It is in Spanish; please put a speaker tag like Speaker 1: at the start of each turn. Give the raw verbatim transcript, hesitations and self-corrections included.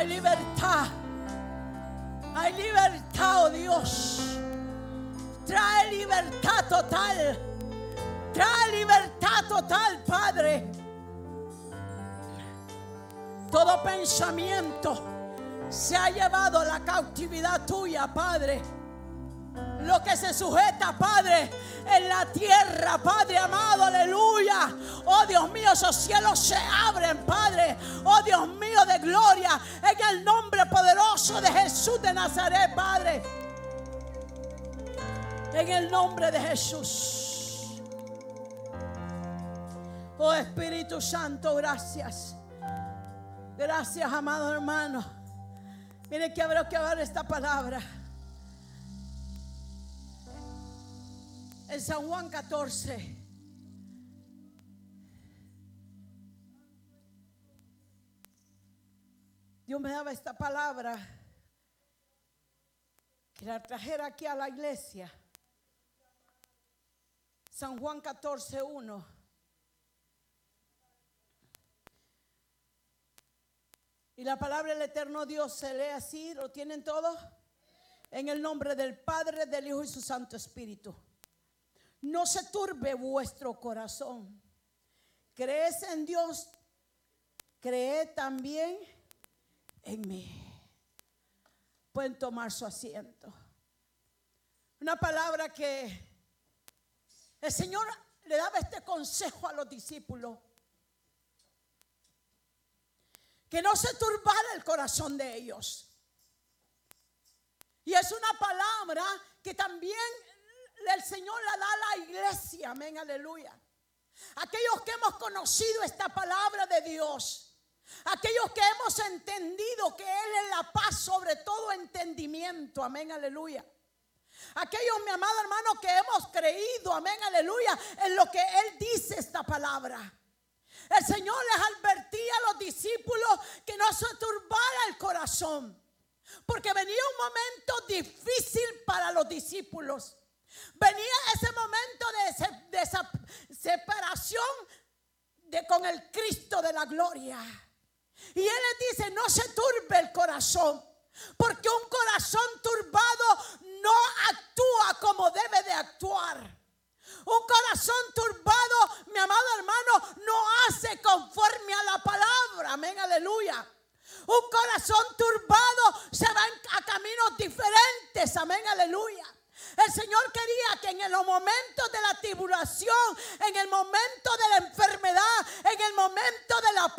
Speaker 1: Hay libertad. Hay libertad, oh Dios. Trae libertad total. Trae libertad total, Padre. Todo pensamiento se ha llevado a la cautividad tuya, Padre. Lo que se sujeta, Padre, en la tierra, Padre amado, aleluya. Oh Dios mío, esos cielos se abren, Padre. Oh Dios mío de gloria, en el nombre poderoso de Jesús de Nazaret, Padre. En el nombre de Jesús. Oh Espíritu Santo, gracias. Gracias, amado hermano. Mire que habrá que ver esta palabra. En San Juan catorce. Dios me daba esta palabra, que la trajera aquí a la iglesia. San Juan catorce, uno. Y la palabra del eterno Dios se lee así. ¿Lo tienen todos? En el nombre del Padre, del Hijo y su Santo Espíritu. No se turbe vuestro corazón. Crees en Dios, creed también en mí. Pueden tomar su asiento. Una palabra que el Señor le daba este consejo a los discípulos: que no se turbara el corazón de ellos. Y es una palabra que también el Señor la da a la iglesia. Amén, aleluya. Aquellos que hemos conocido esta palabra de Dios, aquellos que hemos entendido que Él es la paz sobre todo entendimiento. Amén, aleluya. Aquellos, mi amado hermano, que hemos creído, amén, aleluya, en lo que Él dice esta palabra. El Señor les advertía a los discípulos que no se turbara el corazón, porque venía un momento difícil para los discípulos. Venía ese momento de, se, de esa separación de, con el Cristo de la gloria. Y Él les dice: no se turbe el corazón, porque un corazón turbado no actúa como debe de actuar. Un corazón turbado, mi amado hermano, no hace conforme a la palabra. Amén, aleluya. Un corazón turbado se va a caminos diferentes. Amén, aleluya. El Señor quería que en los momentos de la tribulación, en el momento de la enfermedad, en el momento de la